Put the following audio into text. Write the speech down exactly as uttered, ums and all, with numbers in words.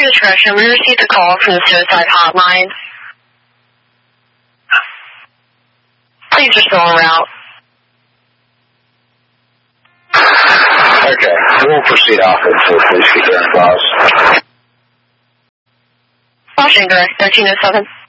your discretion, we received a call from the suicide hotline. Please restore en route. Okay, we'll proceed off until police get there and cause. Washington Direct, thirteen oh seven.